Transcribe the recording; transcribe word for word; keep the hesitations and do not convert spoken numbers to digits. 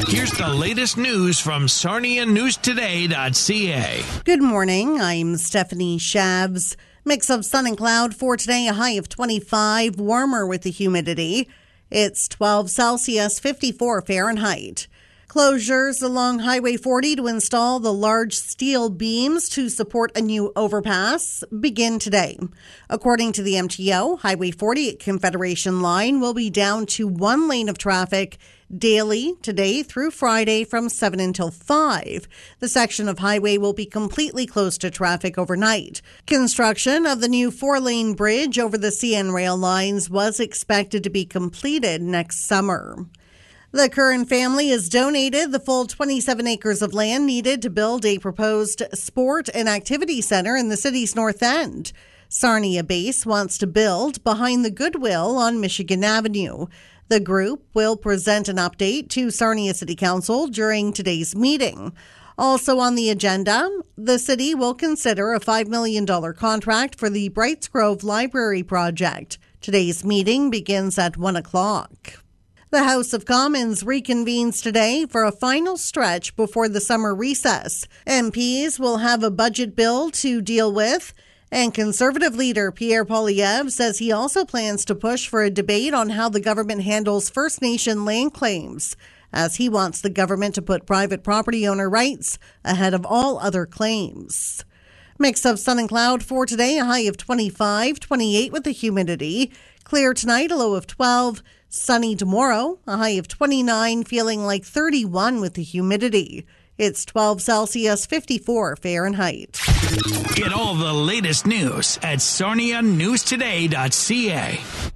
Here's the latest news from Sarnia News Today dot C A. Good morning. I'm Stephanie Shabs. Mix of sun and cloud for today, a high of twenty-five, warmer with the humidity. It's twelve Celsius, fifty-four Fahrenheit. Closures along Highway forty to install the large steel beams to support a new overpass begin today. According to the M T O, Highway forty at Confederation Line will be down to one lane of traffic daily today through Friday from seven until five. The section of highway will be completely closed to traffic overnight. Construction of the new four-lane bridge over the C N rail lines was expected to be completed next summer. The Curran family has donated the full twenty-seven acres of land needed to build a proposed sport and activity center in the city's north end. Sarnia Base wants to build behind the Goodwill on Michigan Avenue. The group will present an update to Sarnia City Council during today's meeting. Also on the agenda, the city will consider a five million dollars contract for the Brights Grove Library project. Today's meeting begins at one o'clock. The House of Commons reconvenes today for a final stretch before the summer recess. M Ps will have a budget bill to deal with, and Conservative leader Pierre Poilievre says he also plans to push for a debate on how the government handles First Nation land claims, as he wants the government to put private property owner rights ahead of all other claims. Mix of sun and cloud for today, a high of twenty-five, twenty-eight with the humidity. Clear tonight, a low of twelve. Sunny tomorrow, a high of twenty-nine, feeling like thirty-one with the humidity. It's twelve Celsius, fifty-four Fahrenheit. Get all the latest news at Sarnia News Today dot C A.